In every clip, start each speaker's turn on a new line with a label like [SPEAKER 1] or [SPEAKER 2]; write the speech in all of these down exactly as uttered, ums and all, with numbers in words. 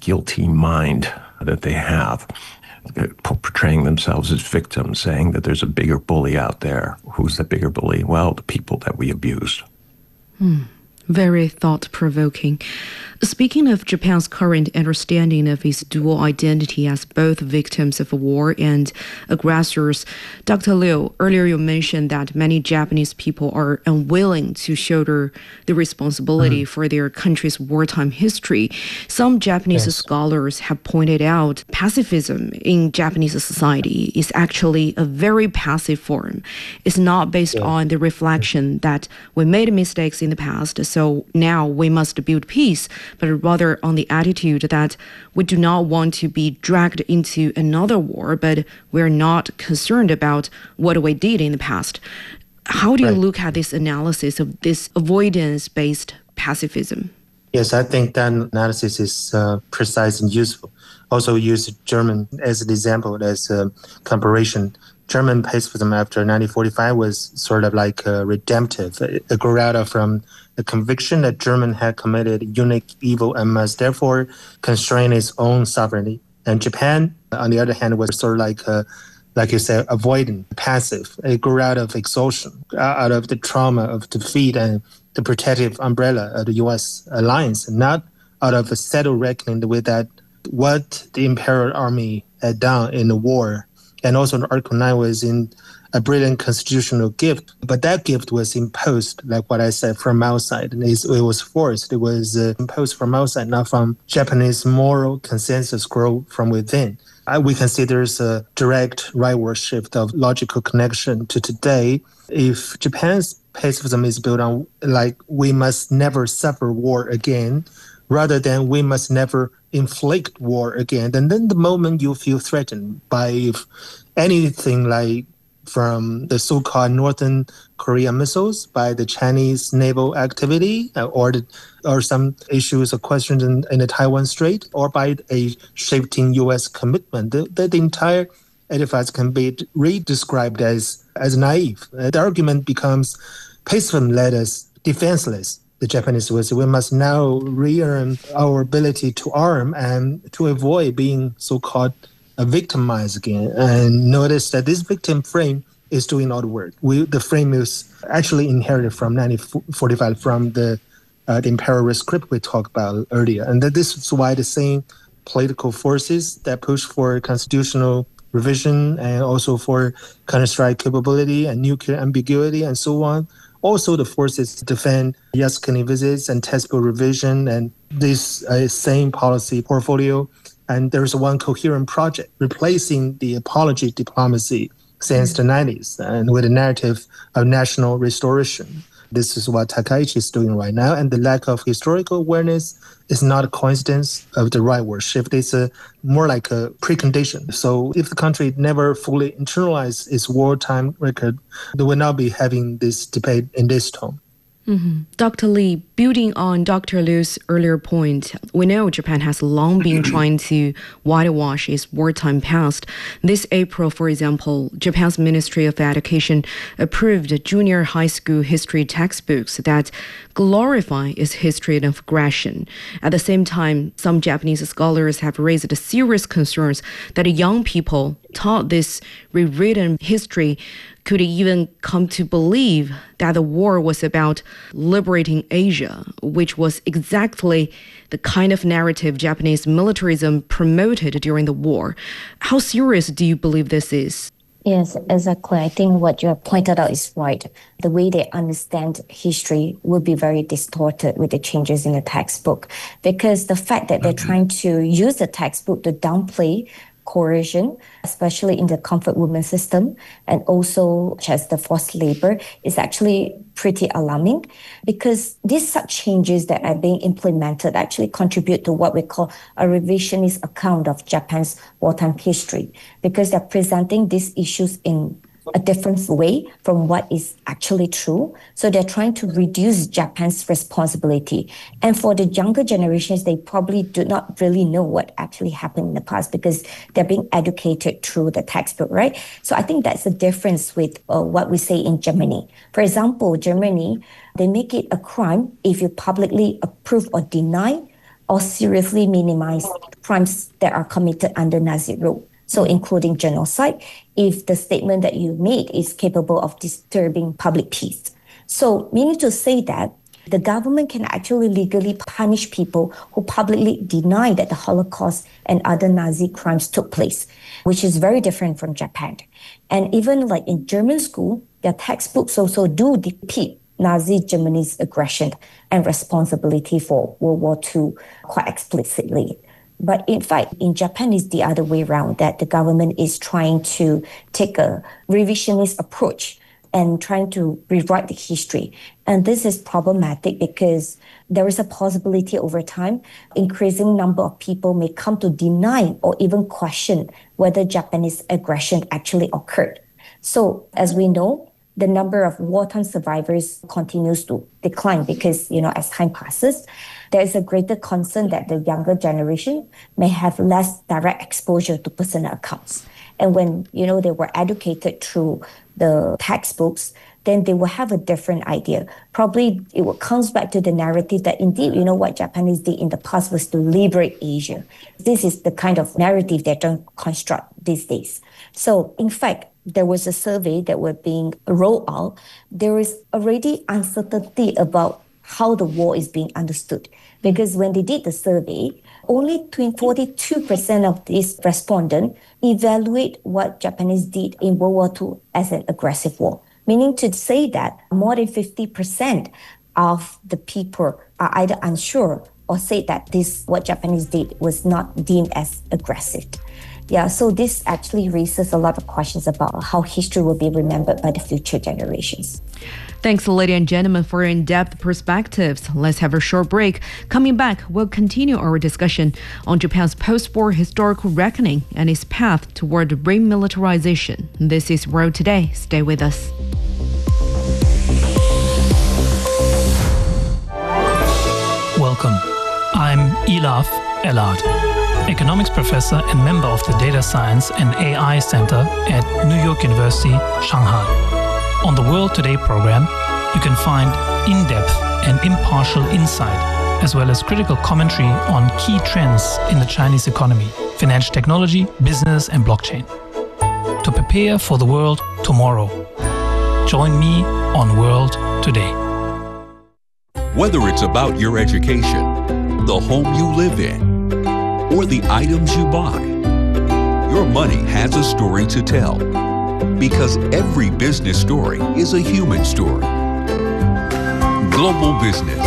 [SPEAKER 1] guilty mind that they have, portraying themselves as victims, saying that there's a bigger bully out there. Who's the bigger bully? Well, the people that we abused.
[SPEAKER 2] Hmm. Very thought-provoking. Speaking of Japan's current understanding of its dual identity as both victims of a war and aggressors, Doctor Liu, earlier you mentioned that many Japanese people are unwilling to shoulder the responsibility mm. for their country's wartime history. Some Japanese yes. scholars have pointed out pacifism in Japanese society is actually a very passive form. It's not based yeah. on the reflection that we made mistakes in the past, so now we must build peace, but rather on the attitude that we do not want to be dragged into another war, but we're not concerned about what we did in the past. How do you right. look at this analysis of this avoidance-based pacifism?
[SPEAKER 3] Yes, I think that analysis is uh, precise and useful. Also use German as an example, as a comparison. German pacifism after nineteen forty-five was sort of like uh, redemptive. It grew out of from the conviction that Germany had committed unique evil and must therefore constrain its own sovereignty. And Japan, on the other hand, was sort of like, uh, like you said, avoidant, passive. It grew out of exhaustion, out of the trauma of defeat and the protective umbrella of the U S alliance, not out of a settled reckoning with that what the Imperial Army had done in the war. And also Article nine was in a brilliant constitutional gift, but that gift was imposed, like what I said, from outside. And it was forced. It was uh, imposed from outside, not from Japanese moral consensus grow from within. I, we can see there's a direct rightward shift of logical connection to today. If Japan's pacifism is built on, like, we must never suffer war again, rather than we must never inflict war again, and then the moment you feel threatened by anything like from the so-called Northern Korean missiles, by the Chinese naval activity, or the, or some issues or questions in, in the Taiwan Strait, or by a shifting U S commitment, the, the, the entire edifice can be re-described as, as naive. Uh, the argument becomes pacifism led us defenseless. The Japanese would say we must now re-earn our ability to arm and to avoid being so-called uh, victimized again. And notice that this victim frame is doing all the work. We, the frame is actually inherited from nineteen forty-five, from the, uh, the imperialist script we talked about earlier. And that this is why the same political forces that push for constitutional revision and also for counter-strike capability and nuclear ambiguity and so on, also the forces defend Yasukuni visits and textbook revision and this uh, same policy portfolio. And there's one coherent project replacing the apology diplomacy since the nineties and with a narrative of national restoration. This is what Takaichi is doing right now. And the lack of historical awareness is not a coincidence of the rightward shift. It's a, more like a precondition. So if the country never fully internalized its wartime record, they will not be having this debate in this tone.
[SPEAKER 2] Mm-hmm. Doctor Lee, building on Doctor Liu's earlier point, we know Japan has long been trying to whitewash its wartime past. This April, for example, Japan's Ministry of Education approved junior high school history textbooks that glorify its history of aggression. At the same time, some Japanese scholars have raised serious concerns that young people taught this rewritten history could even come to believe that the war was about liberating Asia, which was exactly the kind of narrative Japanese militarism promoted during the war. How serious do you believe this is?
[SPEAKER 4] Yes, exactly. I think what you have pointed out is right. The way they understand history will be very distorted with the changes in the textbook, because the fact that they're trying to use the textbook to downplay coercion, especially in the comfort women system, and also as the forced labor, is actually pretty alarming, because these such changes that are being implemented actually contribute to what we call a revisionist account of Japan's wartime history, because they're presenting these issues in a different way from what is actually true. So they're trying to reduce Japan's responsibility. And for the younger generations, they probably do not really know what actually happened in the past because they're being educated through the textbook, right? So I think that's the difference with uh, what we say in Germany. For example, Germany, they make it a crime if you publicly approve or deny or seriously minimize crimes that are committed under Nazi rule. So including genocide, if the statement that you made is capable of disturbing public peace. So meaning to say that the government can actually legally punish people who publicly deny that the Holocaust and other Nazi crimes took place, which is very different from Japan. And even like in German school, their textbooks also do depict Nazi Germany's aggression and responsibility for World War Two quite explicitly. But in fact, in Japan, it's the other way around, that the government is trying to take a revisionist approach and trying to rewrite the history. And this is problematic because there is a possibility over time, increasing number of people may come to deny or even question whether Japanese aggression actually occurred. So as we know, the number of wartime survivors continues to decline because, you know, as time passes, there is a greater concern that the younger generation may have less direct exposure to personal accounts. And when, you know, they were educated through the textbooks, then they will have a different idea. Probably it will comes back to the narrative that indeed, you know, what Japanese did in the past was to liberate Asia. This is the kind of narrative they're trying to construct these days. So in fact, there was a survey that was being rolled out. There is already uncertainty about how the war is being understood. Because when they did the survey, only forty-two percent of these respondents evaluate what Japanese did in World War Two as an aggressive war. Meaning to say that more than fifty percent of the people are either unsure or say that this, what Japanese did was not deemed as aggressive. Yeah, so this actually raises a lot of questions about how history will be remembered by the future generations.
[SPEAKER 2] Thanks, ladies and gentlemen, for your in-depth perspectives. Let's have a short break. Coming back, we'll continue our discussion on Japan's post-war historical reckoning and its path toward remilitarization. This is World Today. Stay with us.
[SPEAKER 5] Welcome. I'm Elaf Elad, economics professor and member of the Data Science and A I Center at New York University, Shanghai. On the World Today program, you can find in-depth and impartial insight, as well as critical commentary on key trends in the Chinese economy, financial technology, business, and blockchain. To prepare for the world tomorrow, join me on World Today.
[SPEAKER 6] Whether it's about your education, the home you live in, or the items you buy, your money has a story to tell. Because every business story is a human story. Global Business.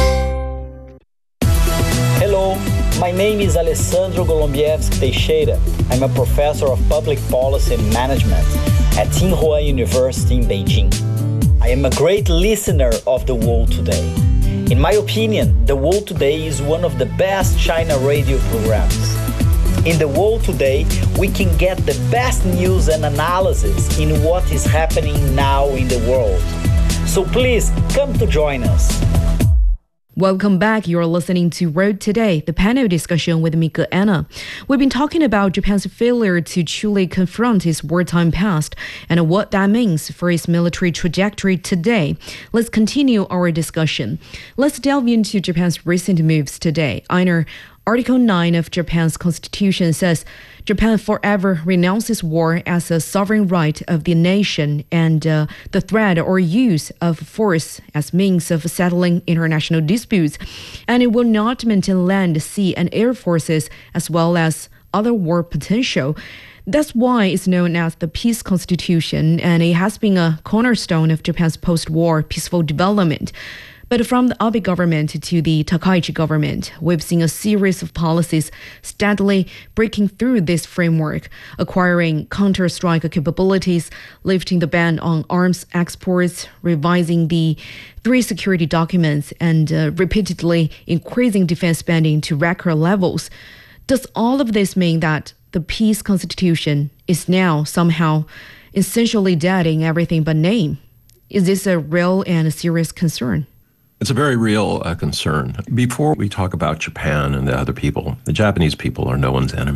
[SPEAKER 7] Hello, my name is Alessandro Golombieski Teixeira. I'm a professor of public policy and management at Tsinghua University in Beijing. I am a great listener of The World Today. In my opinion, The World Today is one of the best China radio programs. In The World Today, we can get the best news and analysis in what is happening now in the world. So please come to join us.
[SPEAKER 2] Welcome back. You're listening to World Today, the panel discussion with Mika Anna. We've been talking about Japan's failure to truly confront its wartime past and what that means for its military trajectory today. Let's continue our discussion. Let's delve into Japan's recent moves today. Einar, Article nine of Japan's constitution says Japan forever renounces war as a sovereign right of the nation and uh, the threat or use of force as means of settling international disputes. And it will not maintain land, sea, and air forces as well as other war potential. That's why it's known as the Peace Constitution, and it has been a cornerstone of Japan's post-war peaceful development. But from the Abe government to the Takaichi government, we've seen a series of policies steadily breaking through this framework, acquiring counter-strike capabilities, lifting the ban on arms exports, revising the three security documents, and uh, repeatedly increasing defense spending to record levels. Does all of this mean that the Peace Constitution is now somehow essentially dead in everything but name? Is this a real and a serious concern?
[SPEAKER 1] It's a very real uh, concern. Before we talk about Japan and the other people, the Japanese people are no one's enemy.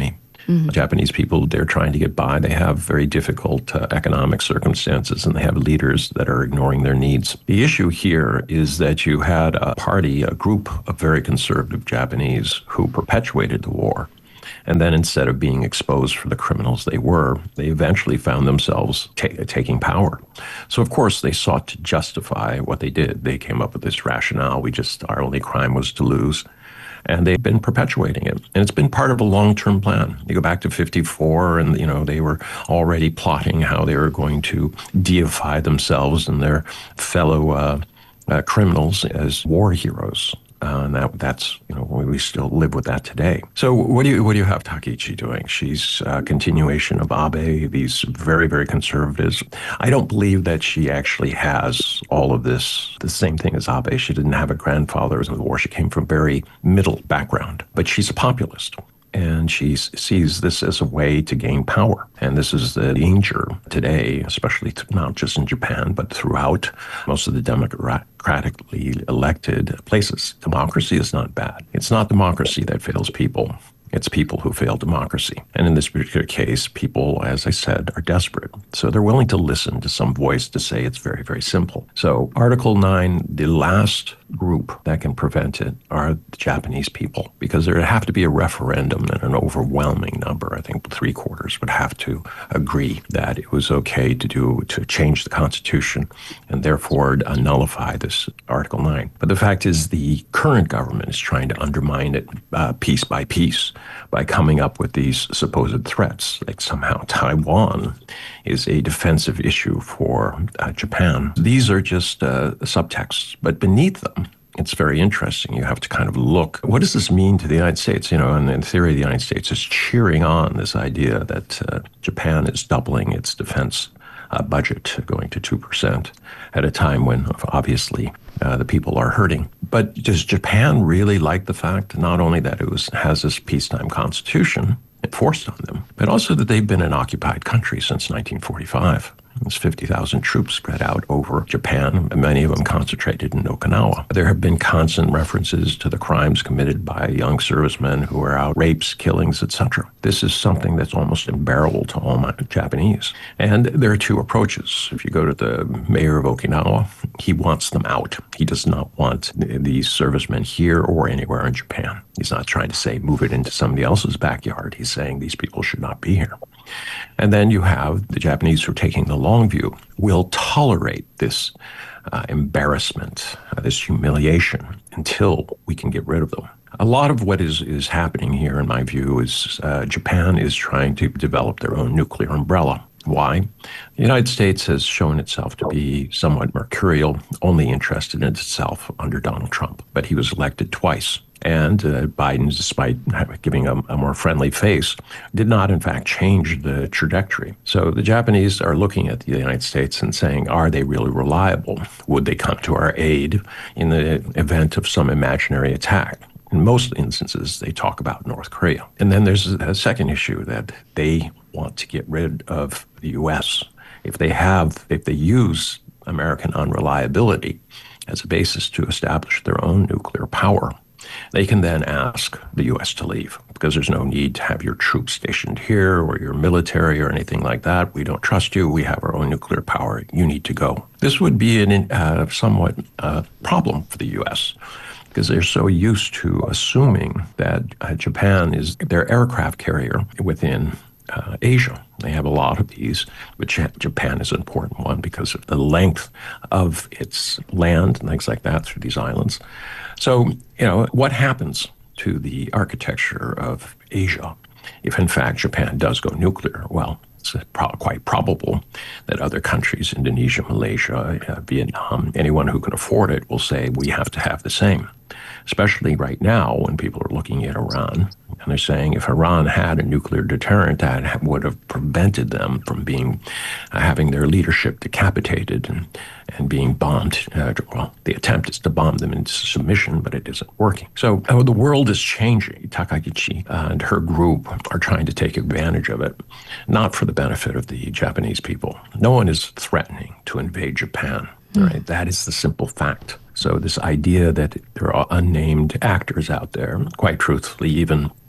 [SPEAKER 1] Mm-hmm. Japanese people, they're trying to get by. They have very difficult uh, economic circumstances, and they have leaders that are ignoring their needs. The issue here is that you had a party, a group of very conservative Japanese who perpetuated the war. And then instead of being exposed for the criminals they were, they eventually found themselves ta- taking power. So, of course, they sought to justify what they did. They came up with this rationale. We just, our only crime was to lose. And they've been perpetuating it. And it's been part of a long-term plan. You go back to fifty-four, and, you know, they were already plotting how they were going to deify themselves and their fellow uh, uh, criminals as war heroes. Uh, and that, that's, you know, we still live with that today. So what do you what do you have Takaichi doing? She's a continuation of Abe, these very, very conservatives. I don't believe that she actually has all of this, the same thing as Abe. She didn't have a grandfather in the war. She came from a very middle background. But she's a populist. And she sees this as a way to gain power. And this is the danger today, especially not just in Japan, but throughout most of the democratically elected places. Democracy is not bad. It's not democracy that fails people. It's people who fail democracy. And in this particular case, people, as I said, are desperate. So they're willing to listen to some voice to say it's very, very simple. So Article nine, the last group that can prevent it are the Japanese people, because there would have to be a referendum and an overwhelming number, I think three quarters, would have to agree that it was okay to do to change the Constitution and therefore uh, nullify this Article nine. But the fact is the current government is trying to undermine it uh, piece by piece by coming up with these supposed threats, like somehow Taiwan is a defensive issue for uh, Japan. These are just uh, subtexts, but beneath them, it's very interesting. You have to kind of look, what does this mean to the United States? You know, and in theory, the United States is cheering on this idea that uh, Japan is doubling its defense uh, budget, going to two percent at a time when obviously uh, the people are hurting. But does Japan really like the fact not only that it was has this peacetime constitution enforced on them, but also that they've been an occupied country since nineteen forty-five? There's fifty thousand troops spread out over Japan, and many of them concentrated in Okinawa. There have been constant references to the crimes committed by young servicemen who are out, rapes, killings, et cetera. This is something that's almost unbearable to all my Japanese. And there are two approaches. If you go to the mayor of Okinawa, he wants them out. He does not want these servicemen here or anywhere in Japan. He's not trying to say move it into somebody else's backyard. He's saying these people should not be here. And then you have the Japanese who are taking the long view, will tolerate this uh, embarrassment, uh, this humiliation until we can get rid of them. A lot of what is, is happening here, in my view, is uh, Japan is trying to develop their own nuclear umbrella. Why? The United States has shown itself to be somewhat mercurial, only interested in itself under Donald Trump. But he was elected twice. And uh, Biden, despite giving a, a more friendly face, did not, in fact, change the trajectory. So the Japanese are looking at the United States and saying, are they really reliable? Would they come to our aid in the event of some imaginary attack? In most instances, they talk about North Korea. And then there's a second issue that they want to get rid of the U S. If they have, if they use American unreliability as a basis to establish their own nuclear power, they can then ask the U S to leave because there's no need to have your troops stationed here or your military or anything like that. We don't trust you. We have our own nuclear power. You need to go. This would be a uh, somewhat uh, problem for the U S because they're so used to assuming that uh, Japan is their aircraft carrier within Uh, Asia. They have a lot of these, but Japan is an important one because of the length of its land and things like that through these islands. So, you know, what happens to the architecture of Asia if, in fact, Japan does go nuclear? Well, it's pro- quite probable that other countries, Indonesia, Malaysia, uh, Vietnam, anyone who can afford it will say, we have to have the same. Especially right now when people are looking at Iran and they're saying if Iran had a nuclear deterrent, that would have prevented them from being uh, having their leadership decapitated and, and being bombed. Uh, well, the attempt is to bomb them into submission, but it isn't working. So uh, the world is changing. Takaichi and her group are trying to take advantage of it, not for the benefit of the Japanese people. No one is threatening to invade Japan. Mm. Right? That is the simple fact. So this idea that there are unnamed actors out there, quite truthfully, even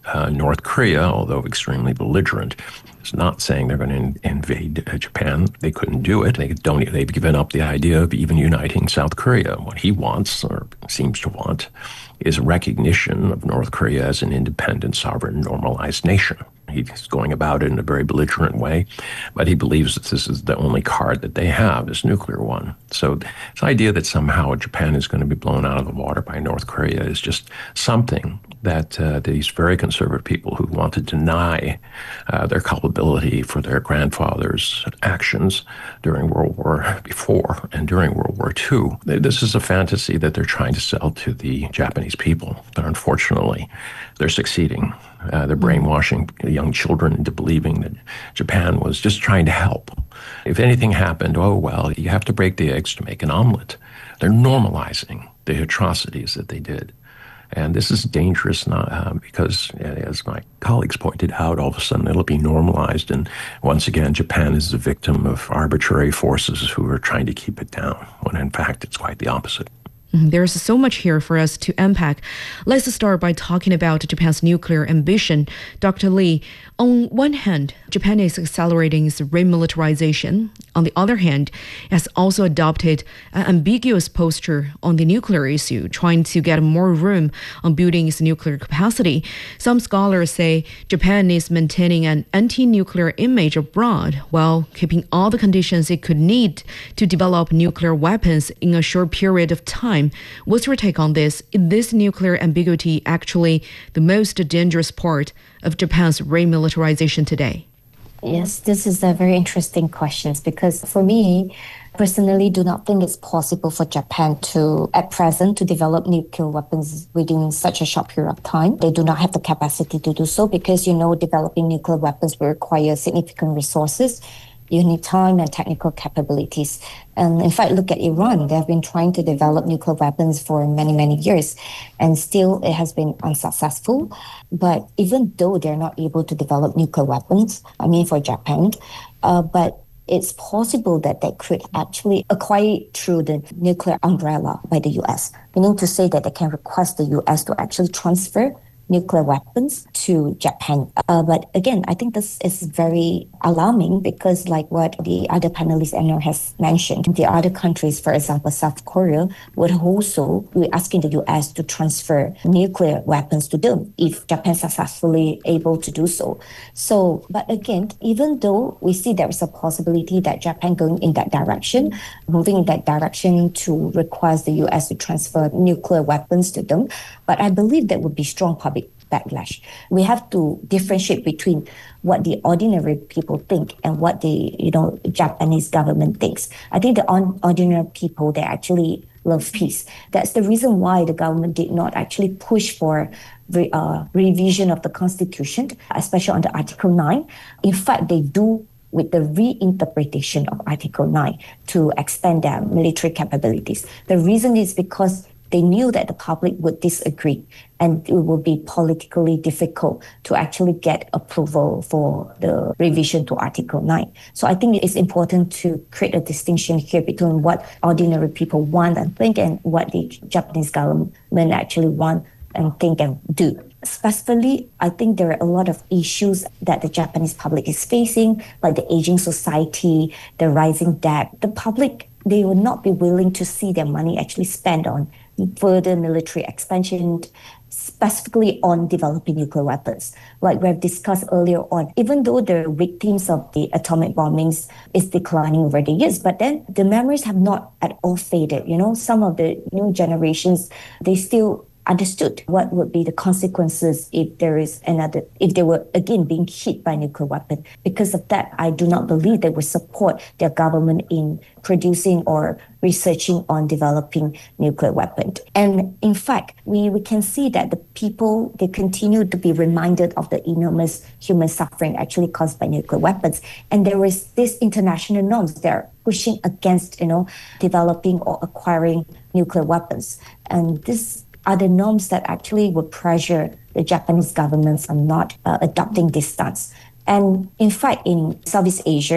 [SPEAKER 1] Uh, North Korea, although extremely belligerent, is not saying they're going to in- invade uh, Japan. They couldn't do it. They don't. They've given up the idea of even uniting South Korea. What he wants, or seems to want, is recognition of North Korea as an independent, sovereign, normalized nation. He's going about it in a very belligerent way, but he believes that this is the only card that they have, this nuclear one. So this idea that somehow Japan is going to be blown out of the water by North Korea is just something that uh, these very conservative people who want to deny uh, their culpability for their grandfathers' actions during World War before and during World War Two. This is a fantasy that they're trying to sell to the Japanese people. But unfortunately, they're succeeding. Uh, they're brainwashing young children into believing that Japan was just trying to help. If anything happened, oh, well, you have to break the eggs to make an omelet. They're normalizing the atrocities that they did. And this is dangerous not, uh, because, as my colleagues pointed out, all of a sudden it'll be normalized. And once again, Japan is the victim of arbitrary forces who are trying to keep it down, when in fact it's quite the opposite.
[SPEAKER 2] There's so much here for us to unpack. Let's start by talking about Japan's nuclear ambition. Doctor Lee, on one hand, Japan is accelerating its remilitarization. On the other hand, it has also adopted an ambiguous posture on the nuclear issue, trying to get more room on building its nuclear capacity. Some scholars say Japan is maintaining an anti-nuclear image abroad while keeping all the conditions it could need to develop nuclear weapons in a short period of time. What's your take on this? Is this nuclear ambiguity actually the most dangerous part of Japan's remilitarization today?
[SPEAKER 4] Yes, this is a very interesting question because for me, personally do not think it's possible for Japan to, at present, to develop nuclear weapons within such a short period of time. They do not have the capacity to do so because, you know, developing nuclear weapons will require significant resources. You need time and technical capabilities. And in fact, look at Iran. They have been trying to develop nuclear weapons for many, many years, and still it has been unsuccessful. But even though they're not able to develop nuclear weapons, I mean for Japan, uh, but it's possible that they could actually acquire it through the nuclear umbrella by the U S, meaning to say that they can request the U S to actually transfer nuclear weapons to Japan. Uh, but again, I think this is very alarming because like what the other panelists has mentioned, the other countries, for example, South Korea, would also be asking the U S to transfer nuclear weapons to them if Japan is successfully able to do so. So, but again, even though we see there is a possibility that Japan going in that direction, moving in that direction to request the U S to transfer nuclear weapons to them, but I believe there would be strong public backlash. We have to differentiate between what the ordinary people think and what the, you know, Japanese government thinks. I think the ordinary people, they actually love peace. That's the reason why the government did not actually push for re, uh, revision of the constitution, especially on the Article nine. In fact, they do with the reinterpretation of Article nine to expand their military capabilities. The reason is because they knew that the public would disagree and it would be politically difficult to actually get approval for the revision to Article nine. So I think it's important to create a distinction here between what ordinary people want and think and what the Japanese government actually want and think and do. Specifically, I think there are a lot of issues that the Japanese public is facing, like the aging society, the rising debt. The public, they will not be willing to see their money actually spent on further military expansion, specifically on developing nuclear weapons. Like we have discussed earlier on, even though the victims of the atomic bombings is declining over the years, but then the memories have not at all faded. You know, some of the new generations, they still understood what would be the consequences if there is another, if they were again being hit by a nuclear weapon. Because of that, I do not believe they would support their government in producing or researching on developing nuclear weapons. And in fact, we, we can see that the people, they continue to be reminded of the enormous human suffering actually caused by nuclear weapons. And there is this international norms that are pushing against, you know, developing or acquiring nuclear weapons. And this are the norms that actually would pressure the Japanese government from not uh, adopting this stance. And in fact, in Southeast Asia,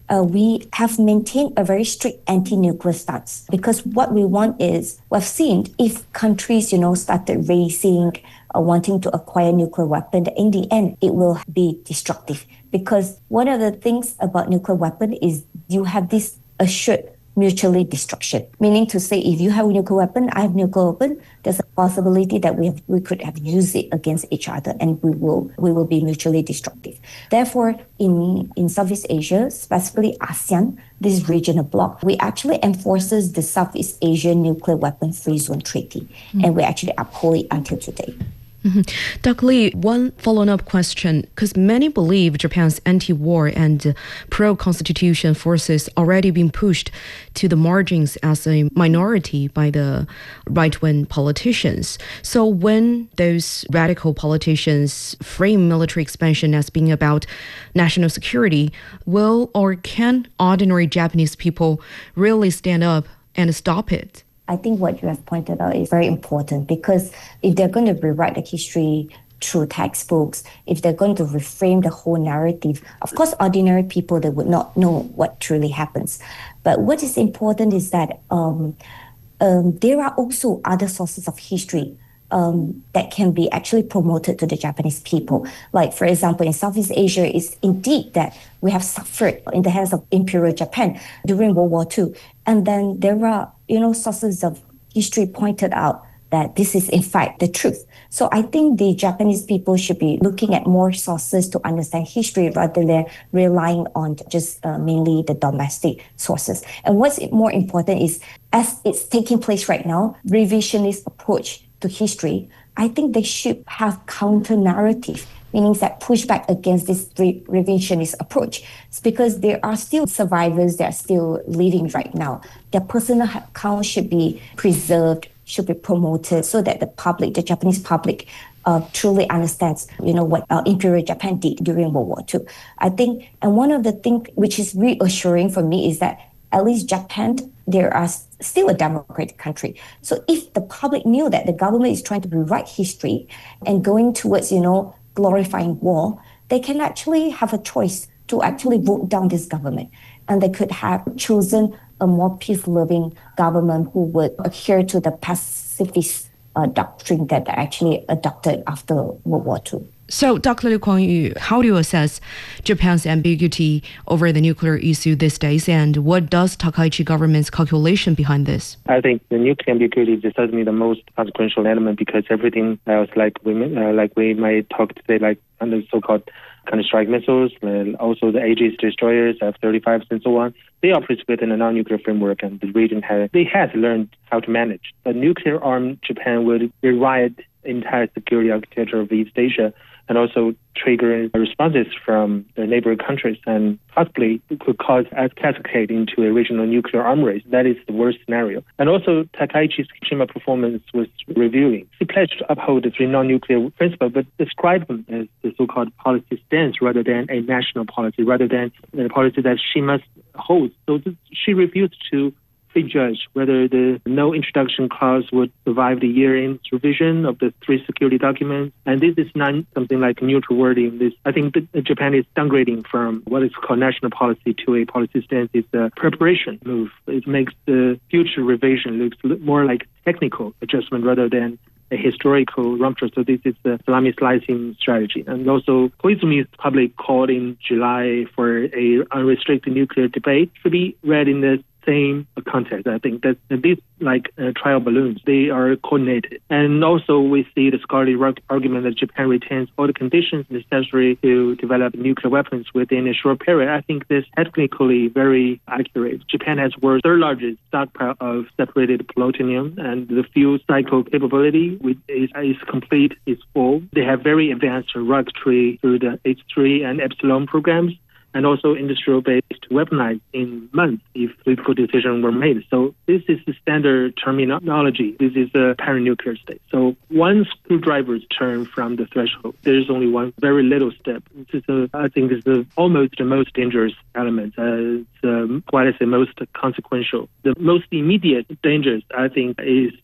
[SPEAKER 4] uh, we have maintained a very strict anti-nuclear stance, because what we want is, we've seen if countries, you know, started racing, uh, wanting to acquire nuclear weapon, in the end, it will be destructive. Because one of the things about nuclear weapon is you have this assured mutually destruction. Meaning to say, if you have a nuclear weapon, I have nuclear weapon, there's a possibility that we have, we could have used it against each other, and we will we will be mutually destructive. Therefore, in, in Southeast Asia, specifically ASEAN, this regional bloc, we actually enforces the Southeast Asian Nuclear Weapon Free Zone Treaty, mm. and we actually uphold it until today.
[SPEAKER 2] Mm-hmm. Doctor Lee, one follow-up question, because many believe Japan's anti-war and uh, pro-constitution forces already been pushed to the margins as a minority by the right-wing politicians. So when those radical politicians frame military expansion as being about national security, will or can ordinary Japanese people really stand up and stop it?
[SPEAKER 4] I think what you have pointed out is very important, because if they're going to rewrite the history through textbooks, if they're going to reframe the whole narrative, of course, ordinary people, they would not know what truly happens. But what is important is that um, um, there are also other sources of history Um, that can be actually promoted to the Japanese people. Like, for example, in Southeast Asia, it's indeed that we have suffered in the hands of Imperial Japan during World War Two. And then there are, you know, sources of history pointed out that this is, in fact, the truth. So I think the Japanese people should be looking at more sources to understand history rather than relying on just uh, mainly the domestic sources. And what's more important is, as it's taking place right now, revisionist approach to history, I think they should have counter-narrative, meaning that push back against this re- revisionist approach. It's because there are still survivors that are still living right now. Their personal account should be preserved, should be promoted, so that the public, the Japanese public, uh, truly understands, you know, what uh, Imperial Japan did during World War Two. I think, and one of the things which is reassuring for me is that at least Japan, there are still a democratic country. So if the public knew that the government is trying to rewrite history and going towards, you know, glorifying war, they can actually have a choice to actually vote down this government. And they could have chosen a more peace-loving government who would adhere to the pacifist uh, doctrine that they actually adopted after World War Two.
[SPEAKER 2] So, Doctor Liu Kuang-yu, how do you assess Japan's ambiguity over the nuclear issue these days, and what does Takaichi government's calculation behind this?
[SPEAKER 3] I think the nuclear ambiguity is certainly the most consequential element, because everything else, like we uh, like we might talk today, like under so-called counter-strike missiles, and also the Aegis destroyers, F thirty-fives, and so on, they operate within a non-nuclear framework, and the region has they had learned how to manage. A nuclear-armed Japan would rewrite the entire security architecture of East Asia, and also trigger responses from the neighboring countries, and possibly could cause a cascade into a regional nuclear arms race. That is the worst scenario. And also, Takaichi's Fukushima performance was reviewing. He pledged to uphold the three non-nuclear principles, but described them as the so-called policy stance rather than a national policy, rather than a policy that she must hold. So th- she refused to prejudge whether the no introduction clause would survive the year-end revision of the three security documents. And this is not something like neutral wording. This, I think that Japan is downgrading from what is called national policy to a policy stance. It's a preparation move. It makes the future revision look more like technical adjustment rather than a historical rupture. So this is the salami slicing strategy. And also, Koizumi's public call in July for a unrestricted nuclear debate should be read in the same context. I think that these, like uh, trial balloons, they are coordinated. And also we see the scholarly argument that Japan retains all the conditions necessary to develop nuclear weapons within a short period. I think this is technically very accurate. Japan has world's third largest stockpile of separated plutonium, and the fuel cycle capability is, is complete, is full. They have very advanced rocketry through the H three and Epsilon programs, and also industrial-based weaponized in months if political decisions were made. So this is the standard terminology. This is a paranuclear state. So once screwdrivers turn from the threshold, there's only one very little step. This is, a, I think, this is almost the most dangerous element. Uh, it's um, what I say most consequential. The most immediate dangers, I think, is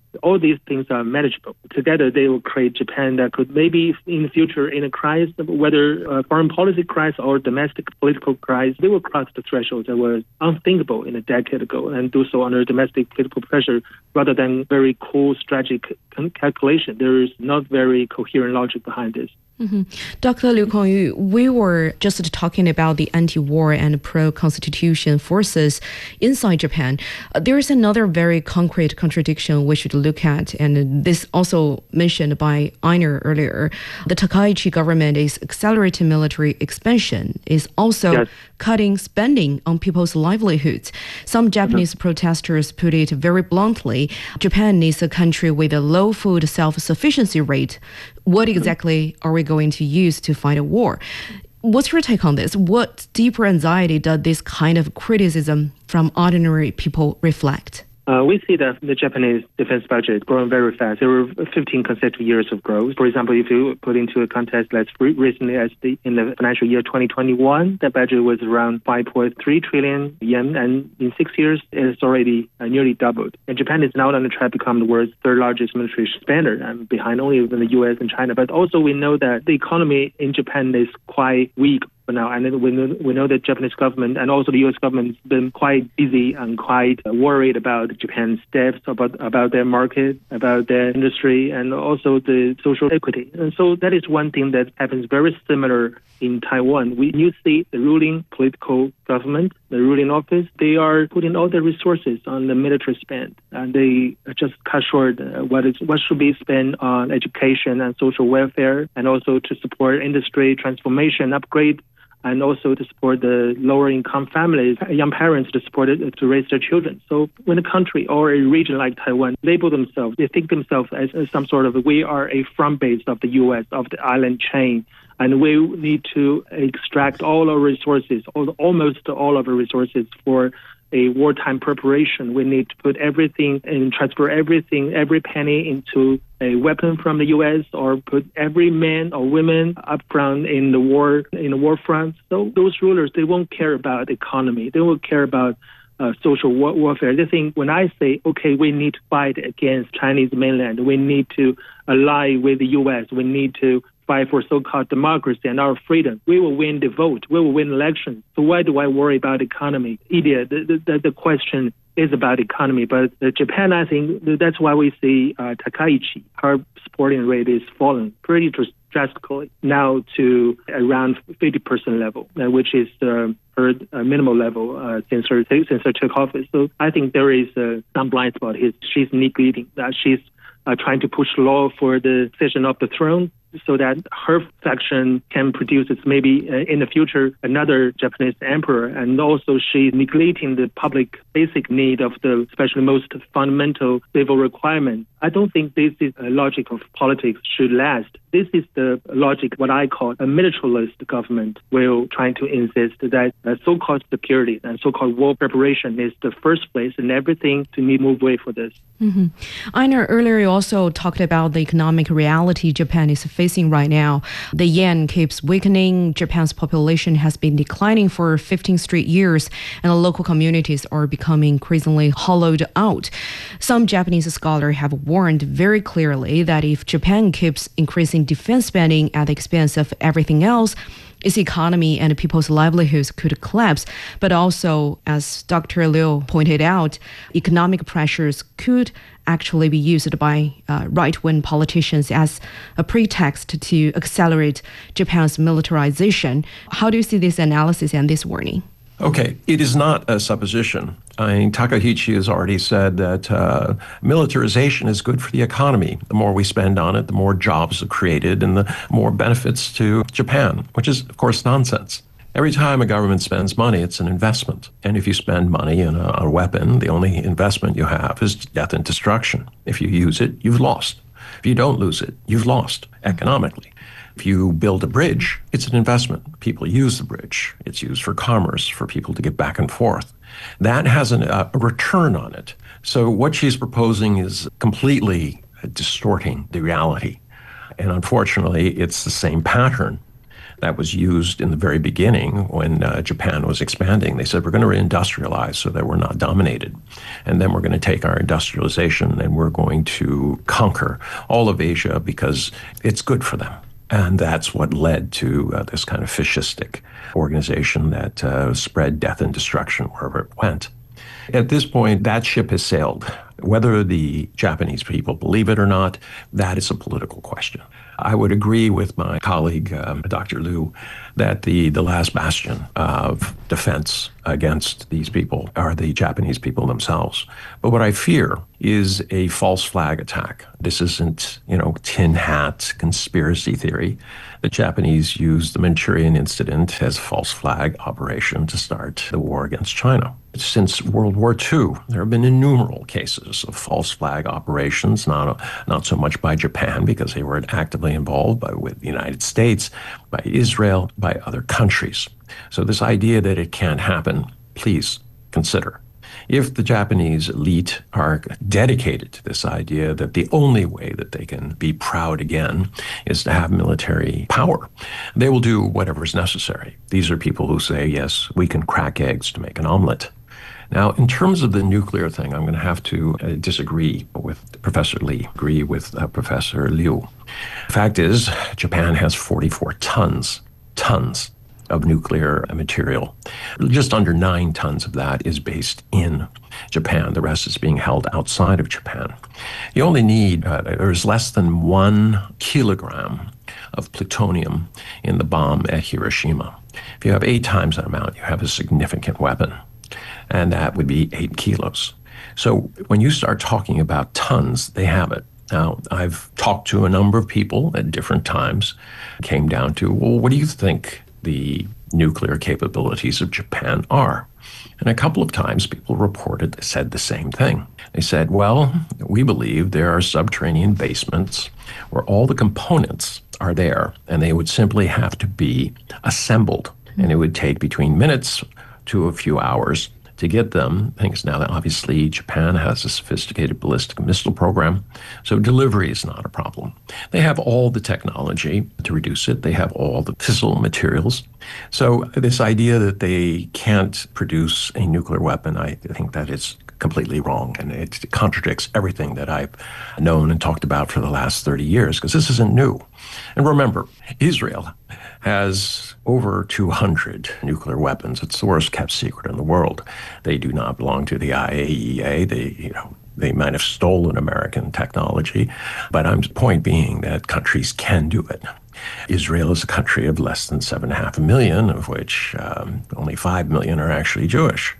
[SPEAKER 3] all these things are manageable. Together, they will create Japan that could maybe in the future, in a crisis, whether a foreign policy crisis or domestic political crisis, they will cross the threshold that was unthinkable in a decade ago and do so under domestic political pressure rather than very cool strategic calculation. There is not very coherent logic behind this.
[SPEAKER 2] Mm-hmm. Doctor Liu Kongyu, we were just talking about the anti-war and pro-constitution forces inside Japan. Uh, there is another very concrete contradiction we should look at, and this also mentioned by Einar earlier. The Takaichi government is accelerating military expansion, is also yes. cutting spending on people's livelihoods. Some Japanese mm-hmm. protesters put it very bluntly, Japan is a country with a low food self-sufficiency rate. What exactly are we going to use to fight a war? What's your take on this? What deeper anxiety does this kind of criticism from ordinary people reflect?
[SPEAKER 3] Uh, we see that the Japanese defense budget growing very fast. There were fifteen consecutive years of growth. For example, if you put into a context as recently as the, in the financial year twenty twenty-one, the budget was around five point three trillion yen, and in six years, it's already uh, nearly doubled. And Japan is now on the track to become the world's third largest military spender, and behind only the U S and China. But also we know that the economy in Japan is quite weak now, and we know, we know that Japanese government and also the U S government has been quite busy and quite uh, worried about Japan's steps, about about their market, about their industry, and also the social equity. And so that is one thing that happens very similar in Taiwan. We you see the ruling political government, the ruling office, they are putting all their resources on the military spend, and they just cut short uh, what is what should be spent on education and social welfare, and also to support industry transformation, upgrade, and also to support the lower income families, young parents to support it, to raise their children. So when a country or a region like Taiwan label themselves, they think themselves as, as some sort of, we are a front base of the U S, of the island chain, and we need to extract all our resources, all, almost all of our resources for a wartime preparation. We need to put everything and transfer everything, every penny into a weapon from the U S, or put every man or woman up front in the war, in the war front. So those rulers, they won't care about economy. They won't care about uh, social war- warfare. They think when I say, okay, we need to fight against Chinese mainland, we need to ally with the U S, we need to fight for so-called democracy and our freedom, we will win the vote, we will win elections. So why do I worry about economy? Idiot, the, the, the question is about economy. But uh, Japan, I think that's why we see uh, Takaichi, her supporting rate is falling pretty drastically now to around fifty percent level, uh, which is uh, her uh, minimal level uh, since her since her took office. So I think there is uh, some blind spot here. She's neglecting that. She's uh, trying to push law for the succession of the throne, so that her faction can produce maybe uh, in the future another Japanese emperor, and also she's neglecting the public basic need of the especially most fundamental civil requirement. I don't think this is a logic of politics should last. This is the logic, what I call a militarist government, will trying to insist that uh, so-called security and so-called war preparation is the first place, and everything to need move away for this.
[SPEAKER 2] Mm-hmm. Einar, earlier you also talked about the economic reality Japan is facing right now. The yen keeps weakening, Japan's population has been declining for fifteen straight years, and the local communities are becoming increasingly hollowed out. Some Japanese scholars have warned very clearly that if Japan keeps increasing defense spending at the expense of everything else, its economy and people's livelihoods could collapse. But also, as Doctor Liu pointed out, economic pressures could actually be used by uh, right-wing politicians as a pretext to accelerate Japan's militarization. How do you see this analysis and this warning?
[SPEAKER 1] Okay, it is not a supposition. I mean, Takaichi has already said that uh, militarization is good for the economy. The more we spend on it, the more jobs are created and the more benefits to Japan, which is, of course, nonsense. Every time a government spends money, it's an investment. And if you spend money in a, a weapon, the only investment you have is death and destruction. If you use it, you've lost. If you don't lose it, you've lost economically. If you build a bridge, it's an investment. People use the bridge. It's used for commerce, for people to get back and forth. That has an, a return on it. So what she's proposing is completely distorting the reality. And unfortunately, it's the same pattern that was used in the very beginning when uh, Japan was expanding. They said, we're going to industrialize so that we're not dominated. And then we're going to take our industrialization and we're going to conquer all of Asia because it's good for them. And that's what led to uh, this kind of fascistic organization that uh, spread death and destruction wherever it went. At this point, that ship has sailed. Whether the Japanese people believe it or not, that is a political question. I would agree with my colleague, um, Doctor Liu, that the, the last bastion of defense against these people are the Japanese people themselves. But what I fear is a false flag attack. This isn't, you know, tin hat conspiracy theory. The Japanese used the Manchurian incident as a false flag operation to start the war against China. Since World War Two, there have been innumerable cases of false flag operations, not, not so much by Japan because they weren't actively involved, but with the United States, by Israel, by other countries. So this idea that it can't happen, please consider. If the Japanese elite are dedicated to this idea that the only way that they can be proud again is to have military power, they will do whatever is necessary. These are people who say, yes, we can crack eggs to make an omelet. Now, in terms of the nuclear thing, I'm going to have to uh, disagree with Professor Li, agree with uh, Professor Liu. The fact is, Japan has forty-four tons, tons of nuclear material. Just under nine tons of that is based in Japan. The rest is being held outside of Japan. You only need, uh, there's less than one kilogram of plutonium in the bomb at Hiroshima. If you have eight times that amount, you have a significant weapon. And that would be eight kilos. So when you start talking about tons, they have it. Now, I've talked to a number of people at different times, came down to, well, what do you think the nuclear capabilities of Japan are? And a couple of times people reported, said the same thing. They said, well, we believe there are subterranean basements where all the components are there, and they would simply have to be assembled. And it would take between minutes to a few hours to get them. Things now that obviously Japan has a sophisticated ballistic missile program, so delivery is not a problem. They have all the technology to reduce it. They have all the fissile materials. So this idea that they can't produce a nuclear weapon, I think that is completely wrong, and it contradicts everything that I've known and talked about for the last thirty years, because this isn't new. And remember, Israel has over two hundred nuclear weapons. It's the worst kept secret in the world. They do not belong to the I A E A. They, you know, they might have stolen American technology, but I'm point being that countries can do it. Israel is a country of less than seven and a half million, of which um, only five million are actually Jewish.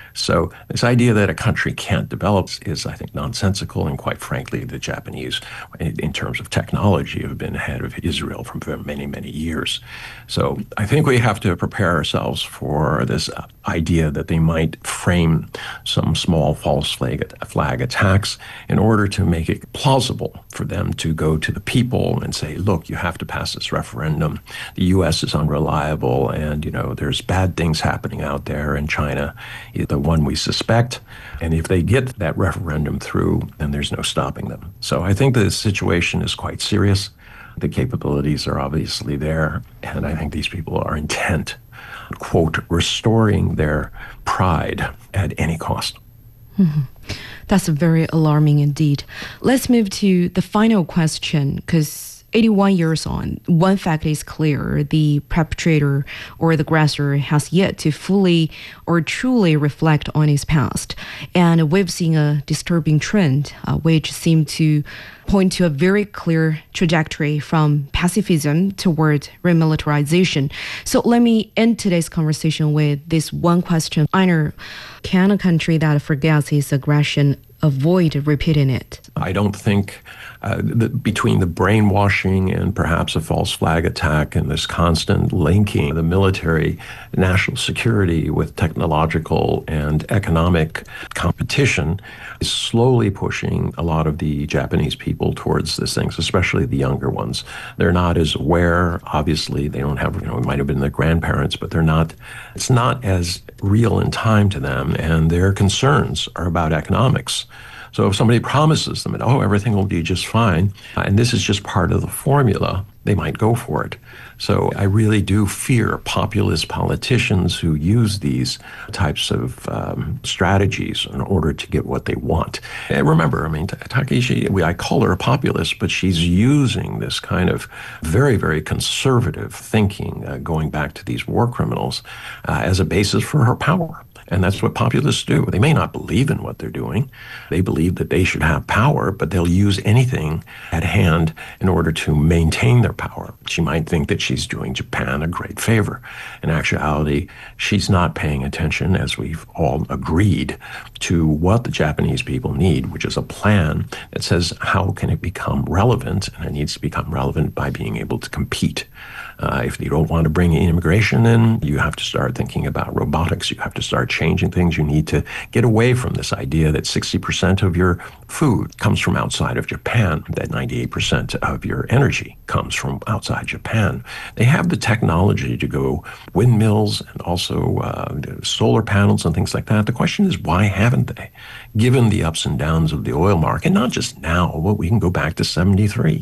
[SPEAKER 1] So this idea that a country can't develop is, I think, nonsensical. And quite frankly, the Japanese, in terms of technology, have been ahead of Israel for many, many years. So I think we have to prepare ourselves for this idea that they might frame some small false flag, flag attacks in order to make it plausible for them to go to the people and say, look, you have to pass this referendum. The U S is unreliable, and, you know, there's bad things happening out there, and China is the one we suspect. And if they get that referendum through, then there's no stopping them. So I think the situation is quite serious. The capabilities are obviously there, and I think these people are intent on, quote, restoring their pride at any cost.
[SPEAKER 2] Mm-hmm. That's very alarming indeed. Let's move to the final question, because eighty-one years on, one fact is clear: the perpetrator or the aggressor has yet to fully or truly reflect on his past. And we've seen a disturbing trend, uh, which seemed to point to a very clear trajectory from pacifism toward remilitarization. So let me end today's conversation with this one question. Einar, can a country that forgets its aggression avoid repeating it?
[SPEAKER 1] I don't think uh, the, between the brainwashing and perhaps a false flag attack and this constant linking the military, national security with technological and economic competition is slowly pushing a lot of the Japanese people towards these things, especially the younger ones. They're not as aware. Obviously, they don't have, you know, it might have been their grandparents, but they're not, it's not as real in time to them, and their concerns are about economics. So if somebody promises them, oh, everything will be just fine, and this is just part of the formula, they might go for it. So I really do fear populist politicians who use these types of um, strategies in order to get what they want. And remember, I mean, Takeshi, I call her a populist, but she's using this kind of very, very conservative thinking, uh, going back to these war criminals, uh, as a basis for her power. And that's what populists do. They may not believe in what they're doing. They believe that they should have power, but they'll use anything at hand in order to maintain their power. She might think that she's doing Japan a great favor. In actuality, she's not paying attention, as we've all agreed, to what the Japanese people need, which is a plan that says how can it become relevant, and it needs to become relevant by being able to compete. Uh, if you don't want to bring in immigration in, you have to start thinking about robotics. You have to start changing things. You need to get away from this idea that sixty percent of your food comes from outside of Japan, that ninety-eight percent of your energy comes from outside Japan. They have the technology to go windmills and also uh, solar panels and things like that. The question is, why haven't they? Given the ups and downs of the oil market, not just now, but we can go back to seventy-three.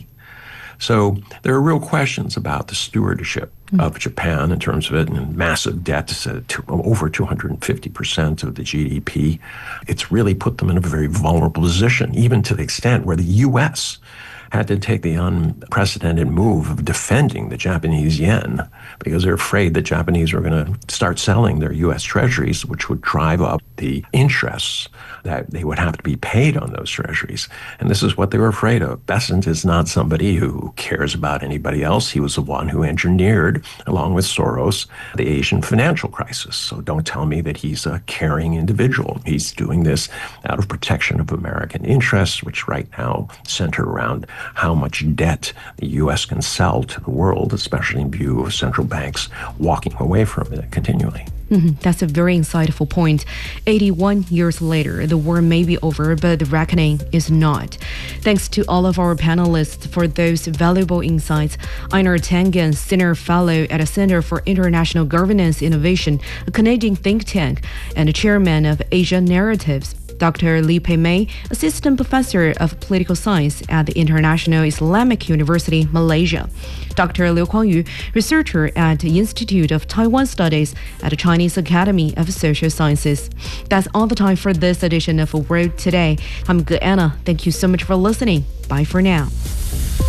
[SPEAKER 1] So there are real questions about the stewardship mm. of Japan in terms of it, and massive debt to, to over two hundred fifty percent of the G D P. It's really put them in a very vulnerable position, even to the extent where the U S had to take the unprecedented move of defending the Japanese yen because they're afraid that Japanese were going to start selling their U S treasuries, which would drive up the interests that they would have to be paid on those treasuries. And this is what they were afraid of. Bessent is not somebody who cares about anybody else. He was the one who engineered, along with Soros, the Asian financial crisis. So don't tell me that he's a caring individual. He's doing this out of protection of American interests, which right now center around how much debt the U S can sell to the world, especially in view of central banks walking away from it continually.
[SPEAKER 2] Mm-hmm. That's a very insightful point. eighty-one years later, the war may be over, but the reckoning is not. Thanks to all of our panelists for those valuable insights. Einar Tangen, Senior Fellow at the Center for International Governance Innovation, a Canadian think tank, and Chairman of Asia Narratives. Doctor Li Pei-mei, Assistant Professor of Political Science at the International Islamic University, Malaysia. Doctor Liu Kuangyu, Researcher at the Institute of Taiwan Studies at the Chinese Academy of Social Sciences. That's all the time for this edition of World Today. I'm Anna. Thank you so much for listening. Bye for now.